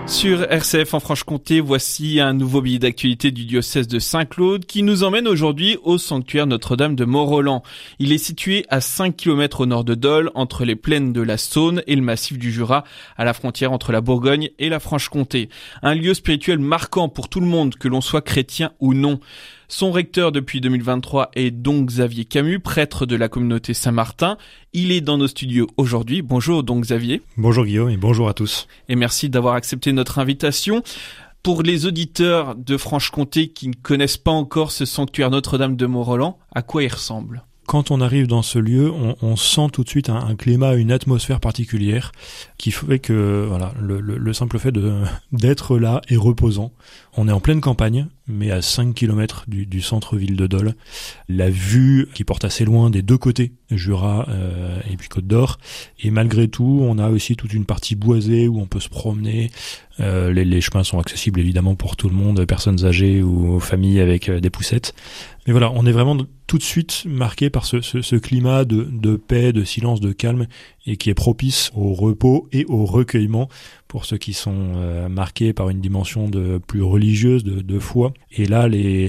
Sur RCF en Franche-Comté, voici un nouveau billet d'actualité du diocèse de Saint-Claude qui nous emmène aujourd'hui au sanctuaire Notre-Dame de Mont-Roland. Il est situé à 5 km au nord de Dole, entre les plaines de la Saône et le massif du Jura, à la frontière entre la Bourgogne et la Franche-Comté. Un lieu spirituel marquant pour tout le monde, que l'on soit chrétien ou non. Son recteur depuis 2023 est Don Xavier Camus, prêtre de la communauté Saint-Martin. Il est dans nos studios aujourd'hui. Bonjour Don Xavier. Bonjour Guillaume et bonjour à tous. Et merci d'avoir accepté notre invitation. Pour les auditeurs de Franche-Comté qui ne connaissent pas encore ce sanctuaire Notre-Dame de Mont-Roland, à quoi il ressemble ? Quand on arrive dans ce lieu, on sent tout de suite un climat, une atmosphère particulière qui fait que voilà, le simple fait d'être là est reposant. On est en pleine campagne, mais à 5 km du centre-ville de Dole. La vue qui porte assez loin des deux côtés, Jura et puis Côte d'Or. Et malgré tout, on a aussi toute une partie boisée où on peut se promener. Les chemins sont accessibles évidemment pour tout le monde, personnes âgées ou familles avec des poussettes. Mais voilà, on est vraiment tout de suite marqué par ce climat de paix, de silence, de calme, et qui est propice au repos et au recueillement pour ceux qui sont marqués par une dimension plus religieuse, de foi. Et là, les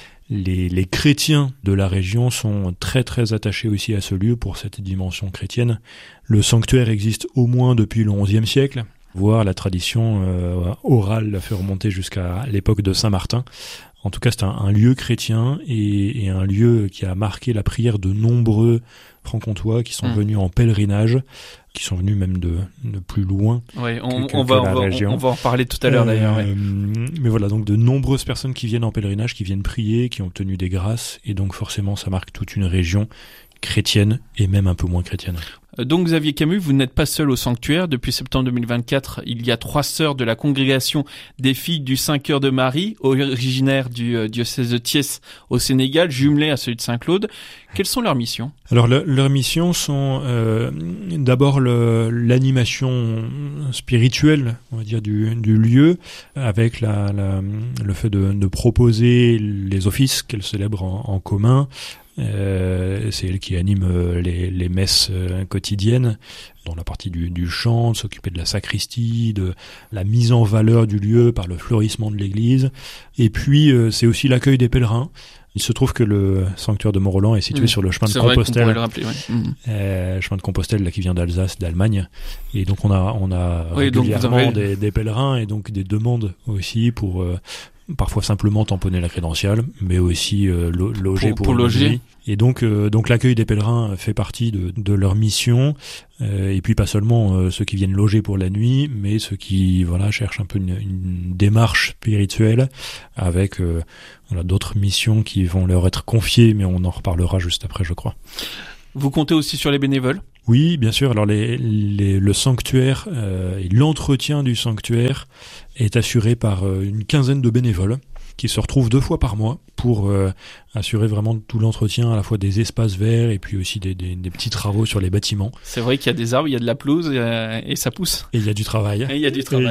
chrétiens de la région sont très très attachés aussi à ce lieu pour cette dimension chrétienne. Le sanctuaire existe au moins depuis le XIe siècle, voire la tradition orale l'a fait remonter jusqu'à l'époque de Saint-Martin. En tout cas, c'est un lieu chrétien et un lieu qui a marqué la prière de nombreux franc-comtois qui sont venus en pèlerinage, qui sont venus même de plus loin. Oui, on va en parler tout à l'heure d'ailleurs. Ouais. Mais voilà, donc de nombreuses personnes qui viennent en pèlerinage, qui viennent prier, qui ont obtenu des grâces, et donc forcément ça marque toute une région chrétienne et même un peu moins chrétienne. Donc Xavier Camus, vous n'êtes pas seul au sanctuaire. Depuis septembre 2024, il y a 3 sœurs de la congrégation des filles du Saint-Cœur de Marie, originaires du diocèse de Thiès au Sénégal, jumelées à celui de Saint-Claude. Quelles sont leurs missions ? Alors leurs missions sont d'abord l'animation spirituelle, on va dire, du lieu, avec le fait de proposer les offices qu'elles célèbrent en commun. C'est elle qui anime les messes quotidiennes, dans la partie du chant, de s'occuper de la sacristie, de la mise en valeur du lieu par le fleurissement de l'église. Et puis c'est aussi l'accueil des pèlerins. Il se trouve que le sanctuaire de Mont-Roland est situé sur le chemin de Compostelle. Vrai qu'on pourrait le rappeler, chemin de Compostelle là, qui vient d'Alsace, d'Allemagne. Et donc on a régulièrement des pèlerins et donc des demandes aussi pour parfois simplement tamponner la crédentiale, mais aussi loger pour loger. Et donc l'accueil des pèlerins fait partie de leur mission. Et puis pas seulement ceux qui viennent loger pour la nuit, mais ceux qui cherchent un peu une démarche spirituelle avec d'autres missions qui vont leur être confiées, mais on en reparlera juste après, je crois. Vous comptez aussi sur les bénévoles ? Oui, bien sûr. Alors le sanctuaire et l'entretien du sanctuaire est assuré par une quinzaine de bénévoles qui se retrouvent 2 fois par mois pour assurer vraiment tout l'entretien, à la fois des espaces verts et puis aussi des petits travaux sur les bâtiments. C'est vrai qu'il y a des arbres, il y a de la pelouse et ça pousse. Et il y a du travail. Il y a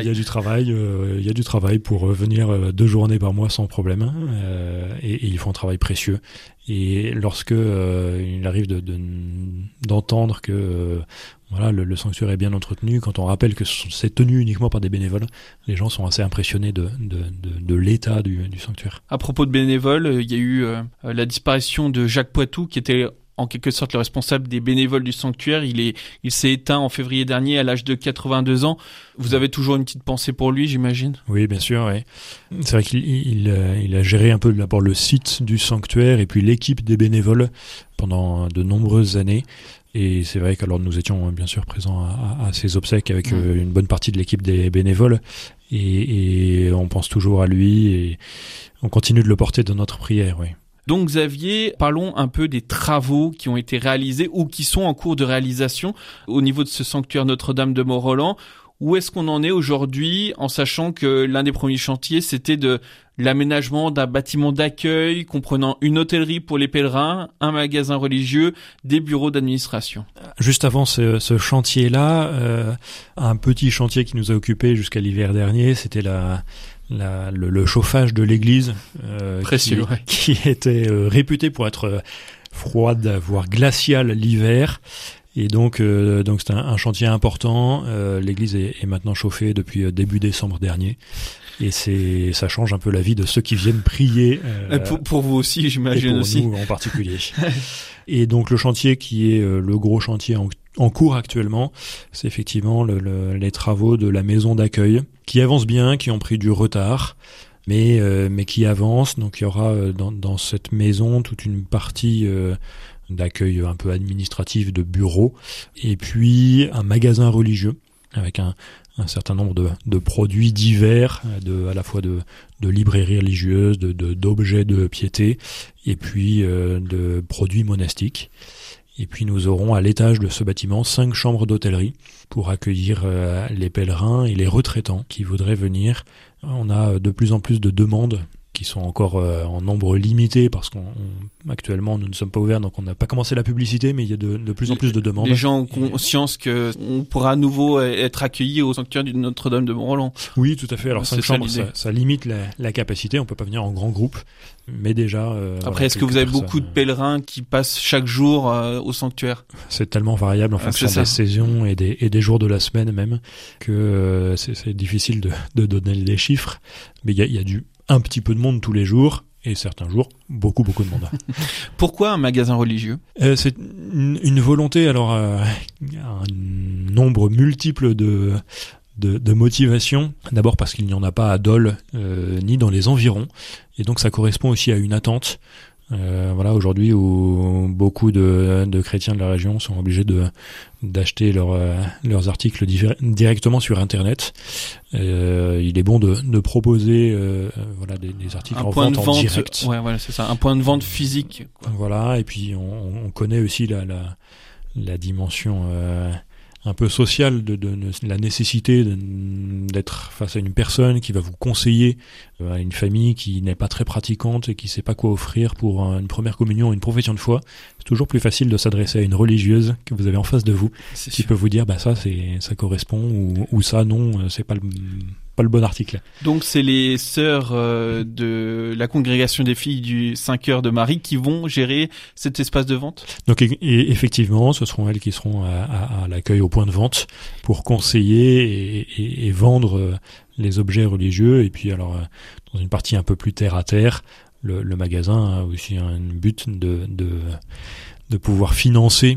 du travail pour venir 2 journées par mois sans problème. Et ils font un travail précieux. Et lorsque il arrive d'entendre que le sanctuaire est bien entretenu, quand on rappelle que c'est tenu uniquement par des bénévoles, les gens sont assez impressionnés de l'état du sanctuaire. À propos de bénévoles, il y a eu la disparition de Jacques Poitou, qui était en quelque sorte le responsable des bénévoles du sanctuaire. Il s'est éteint en février dernier à l'âge de 82 ans. Vous avez toujours une petite pensée pour lui, j'imagine ? Oui, bien sûr, oui. C'est vrai qu'il a géré un peu d'abord le site du sanctuaire et puis l'équipe des bénévoles pendant de nombreuses années. Et c'est vrai qu'alors nous étions bien sûr présents à ses obsèques avec une bonne partie de l'équipe des bénévoles. Et on pense toujours à lui et on continue de le porter dans notre prière, oui. Donc Xavier, parlons un peu des travaux qui ont été réalisés ou qui sont en cours de réalisation au niveau de ce sanctuaire Notre-Dame de Mont-Roland. Où est-ce qu'on en est aujourd'hui, en sachant que l'un des premiers chantiers, c'était de l'aménagement d'un bâtiment d'accueil comprenant une hôtellerie pour les pèlerins, un magasin religieux, des bureaux d'administration. Juste avant ce chantier-là, un petit chantier qui nous a occupés jusqu'à l'hiver dernier, c'était le chauffage de l'église, qui était réputé pour être froide, voire glaciale l'hiver. Et donc c'est un chantier important. L'église est maintenant chauffée depuis début décembre dernier. Et ça change un peu la vie de ceux qui viennent prier. Pour vous aussi, j'imagine aussi. Et pour nous en particulier. Et donc le chantier qui est le gros chantier en cours actuellement, c'est effectivement les travaux de la maison d'accueil qui avancent bien, qui ont pris du retard, mais qui avancent. Donc il y aura dans cette maison toute une partie d'accueil un peu administratif, de bureaux, et puis un magasin religieux avec un certain nombre de produits divers, à la fois de librairies religieuses, d'objets de piété, et puis de produits monastiques. Et puis nous aurons à l'étage de ce bâtiment 5 chambres d'hôtellerie pour accueillir les pèlerins et les retraitants qui voudraient venir. On a de plus en plus de demandes qui sont encore en nombre limité parce qu'actuellement nous ne sommes pas ouverts, donc on n'a pas commencé la publicité, mais il y a de plus en plus de demandes. Les gens ont conscience qu'on pourra à nouveau être accueillis au sanctuaire de Notre-Dame de Mont-Roland. Oui, tout à fait. Alors 5 chambres, ça limite la capacité, on peut pas venir en grand groupe, mais déjà... Après, est-ce que vous avez beaucoup de pèlerins qui passent chaque jour au sanctuaire ? C'est tellement variable en fonction des saisons et des jours de la semaine même, que c'est difficile de donner des chiffres, mais il y a un petit peu de monde tous les jours, et certains jours, beaucoup de monde. Pourquoi un magasin religieux ? C'est une volonté, alors un nombre multiple de motivations. D'abord parce qu'il n'y en a pas à Dole, ni dans les environs, et donc ça correspond aussi à une attente. Aujourd'hui où beaucoup de chrétiens de la région sont obligés d'acheter leurs articles directement sur Internet. Il est bon de proposer des articles en vente en direct. Ouais, voilà, c'est ça, un point de vente physique, quoi. Voilà, et puis on connaît aussi la dimension un peu sociale de la nécessité d'être face à une personne qui va vous conseiller, à une famille qui n'est pas très pratiquante et qui sait pas quoi offrir pour une première communion, une profession de foi. C'est toujours plus facile de s'adresser à une religieuse que vous avez en face de vous, qui peut vous dire ça correspond ou ça non, c'est pas le bon article. Donc c'est les sœurs de la congrégation des filles du Saint-Cœur de Marie qui vont gérer cet espace de vente ? Donc et effectivement, ce seront elles qui seront à l'accueil au point de vente pour conseiller et vendre les objets religieux. Et puis alors dans une partie un peu plus terre à terre, le magasin a aussi un but de pouvoir financer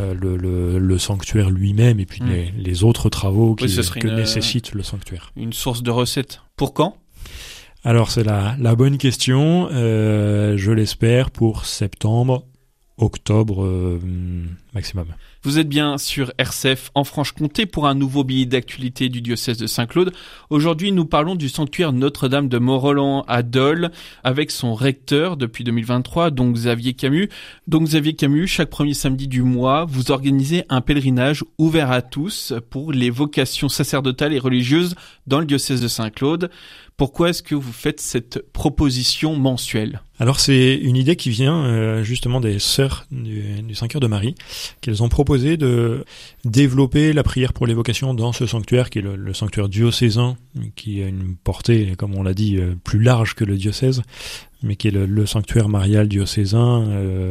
le sanctuaire lui-même et puis les autres travaux que nécessite le sanctuaire. Une source de recettes. Pour quand ? Alors c'est la bonne question. Je l'espère pour septembre, octobre maximum. Vous êtes bien sur RCF en Franche-Comté pour un nouveau billet d'actualité du diocèse de Saint-Claude. Aujourd'hui, nous parlons du sanctuaire Notre-Dame de Mont-Roland à Dole avec son recteur depuis 2023, donc Xavier Camus. Donc Xavier Camus, chaque premier samedi du mois, vous organisez un pèlerinage ouvert à tous pour les vocations sacerdotales et religieuses dans le diocèse de Saint-Claude. Pourquoi est-ce que vous faites cette proposition mensuelle ? Alors c'est une idée qui vient justement des sœurs du Saint-Cœur de Marie, qu'elles ont proposé de développer la prière pour les vocations dans ce sanctuaire qui est le sanctuaire diocésain, qui a une portée, comme on l'a dit, plus large que le diocèse, mais qui est le sanctuaire marial diocésain,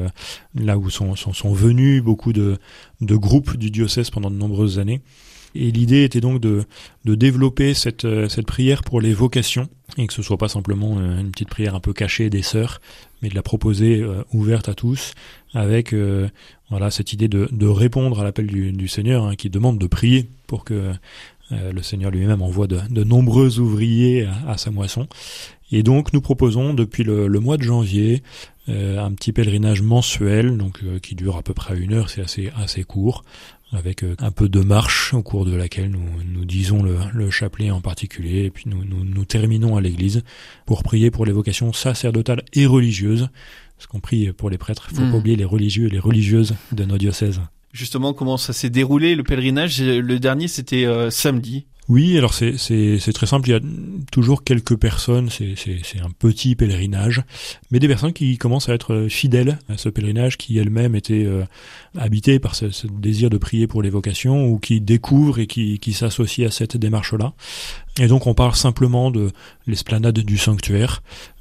là où sont venus beaucoup de groupes du diocèse pendant de nombreuses années. Et l'idée était donc de développer cette prière pour les vocations, et que ce soit pas simplement une petite prière un peu cachée des sœurs, mais de la proposer ouverte à tous, avec cette idée de répondre à l'appel du Seigneur, qui demande de prier pour que le Seigneur lui-même envoie de nombreux ouvriers à sa moisson. Et donc nous proposons depuis le mois de janvier un petit pèlerinage mensuel, donc qui dure à peu près 1 heure, c'est assez court, avec un peu de marche au cours de laquelle nous disons le chapelet en particulier, et puis nous terminons à l'église pour prier pour les vocations sacerdotales et religieuses, parce qu'on prie pour les prêtres, il faut pas oublier les religieux et les religieuses de nos diocèses. Justement, comment ça s'est déroulé le pèlerinage ? Le dernier, c'était samedi. Oui, alors c'est très simple, il y a toujours quelques personnes, c'est un petit pèlerinage, mais des personnes qui commencent à être fidèles à ce pèlerinage, qui elles-mêmes étaient habitées par ce désir de prier pour les vocations, ou qui découvrent et qui s'associent à cette démarche-là. Et donc on parle simplement de l'esplanade du sanctuaire,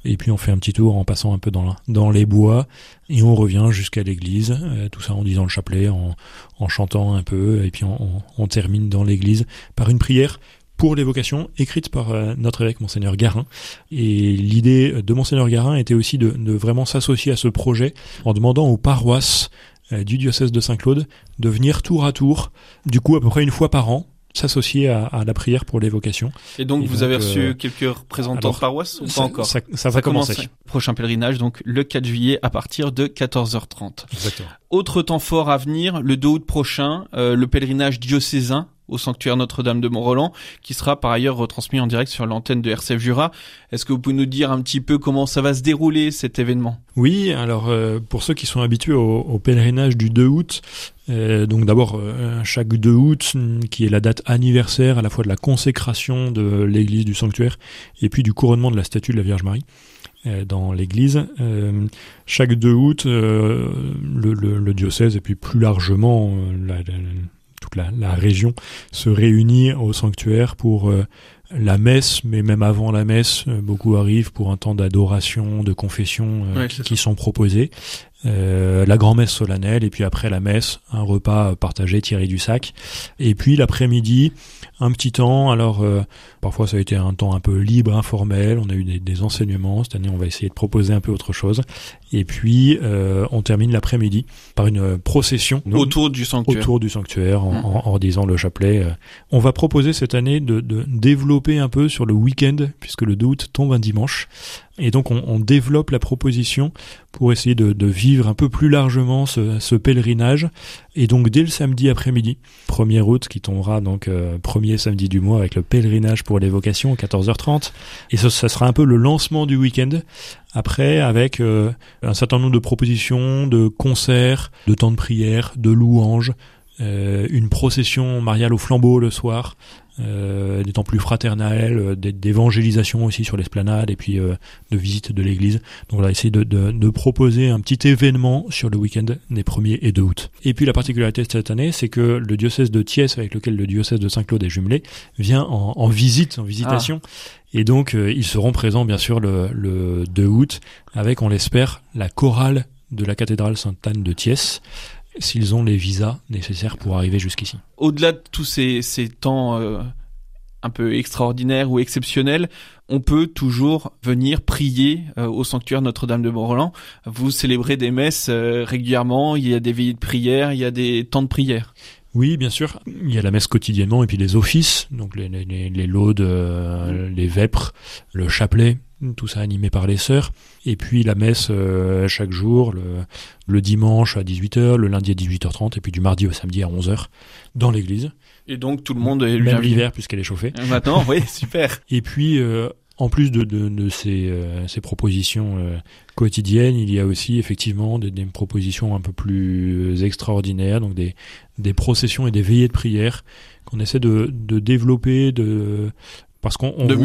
Et puis on fait un petit tour en passant un peu dans les bois et on revient jusqu'à l'église, tout ça en disant le chapelet, en chantant un peu, et puis on termine dans l'église par une prière pour l'évocation écrite par notre évêque Monseigneur Garin. Et l'idée de Monseigneur Garin était aussi de vraiment s'associer à ce projet en demandant aux paroisses du diocèse de Saint-Claude de venir tour à tour, du coup à peu près une fois par an, s'associer à la prière pour l'évocation. Et donc vous avez reçu quelques représentants de paroisse ou pas encore? Ça va commencer. Prochain pèlerinage, donc le 4 juillet à partir de 14h30. Exactement. Autre temps fort à venir, le 2 août prochain, le pèlerinage diocésain au sanctuaire Notre-Dame de Mont-Roland, qui sera par ailleurs retransmis en direct sur l'antenne de RCF Jura. Est-ce que vous pouvez nous dire un petit peu comment ça va se dérouler, cet événement? Oui, alors pour ceux qui sont habitués au pèlerinage du 2 août, donc d'abord chaque 2 août, qui est la date anniversaire à la fois de la consécration de l'église du sanctuaire et puis du couronnement de la statue de la Vierge Marie dans l'église. Chaque 2 août, le diocèse et puis plus largement toute la région se réunit au sanctuaire pour la messe, mais même avant la messe, beaucoup arrivent pour un temps d'adoration, de confession qui sont proposés. La grand-messe solennelle, et puis après la messe, un repas partagé tiré du sac. Et puis l'après-midi, un petit temps, alors parfois ça a été un temps un peu libre, informel, on a eu des enseignements, cette année on va essayer de proposer un peu autre chose. Et puis on termine l'après-midi par une procession autour du sanctuaire en disant le chapelet. On va proposer cette année de développer un peu sur le week-end, puisque le 2 août tombe un dimanche. Et donc on développe la proposition pour essayer de vivre un peu plus largement ce pèlerinage. Et donc dès le samedi après-midi, 1er août, qui tombera donc premier samedi du mois avec le pèlerinage pour l'évocation à 14h30. Et ça sera un peu le lancement du week-end. Après, avec un certain nombre de propositions, de concerts, de temps de prière, de louanges, une procession mariale au flambeau le soir, des temps plus fraternels, d'évangélisation aussi sur l'esplanade et puis de visite de l'église. Donc on va essayer de proposer un petit événement sur le week-end des 1er et 2 août. Et puis la particularité de cette année, c'est que le diocèse de Thiès, avec lequel le diocèse de Saint-Claude est jumelé, vient en visitation. Et donc ils seront présents bien sûr le 2 août avec, on l'espère, la chorale de la cathédrale Sainte-Anne de Thiès, s'ils ont les visas nécessaires pour arriver jusqu'ici. Au-delà de tous ces temps un peu extraordinaires ou exceptionnels, on peut toujours venir prier au sanctuaire Notre-Dame de Mont-Roland. Vous célébrez des messes régulièrement, il y a des veillées de prière, il y a des temps de prière. Oui, bien sûr. Il y a la messe quotidiennement et puis les offices, donc les laudes, les vêpres, le chapelet, tout ça animé par les sœurs. Et puis la messe chaque jour, le dimanche à 18h, le lundi à 18h30 et puis du mardi au samedi à 11h dans l'église. Et donc tout le monde est même l'hiver puisqu'elle est chauffée. Maintenant, oui, super. Et puis en plus de ces propositions quotidiennes, il y a aussi effectivement des propositions un peu plus extraordinaires, donc des processions et des veillées de prière qu'on essaie de développer, parce qu'on